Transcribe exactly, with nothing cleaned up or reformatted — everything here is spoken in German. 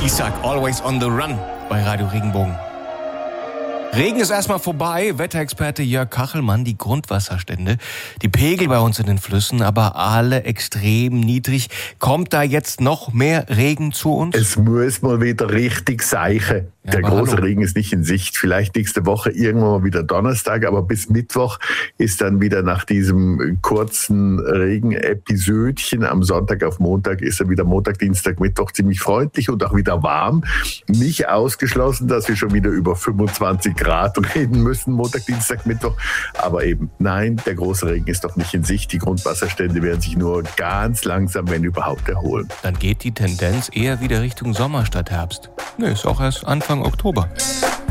Isaac, Always on the Run bei Radio Regenbogen. Regen ist erstmal vorbei. Wetterexperte Jörg Kachelmann, die Grundwasserstände, die Pegel bei uns in den Flüssen, aber alle extrem niedrig. Kommt da jetzt noch mehr Regen zu uns? Es muss mal wieder richtig seichen. Ja, Der große hallo. Regen ist nicht in Sicht. Vielleicht nächste Woche irgendwann mal wieder Donnerstag, aber bis Mittwoch ist dann wieder nach diesem kurzen Regenepisödchen am Sonntag auf Montag ist er wieder Montag, Dienstag, Mittwoch ziemlich freundlich und auch wieder warm. Nicht ausgeschlossen, dass wir schon wieder über fünfundzwanzig Grad reden müssen, Montag, Dienstag, Mittwoch. Aber eben, nein, der große Regen ist doch nicht in Sicht. Die Grundwasserstände werden sich nur ganz langsam, wenn überhaupt, erholen. Dann geht die Tendenz eher wieder Richtung Sommer statt Herbst. Nö, ist auch erst Anfang Oktober.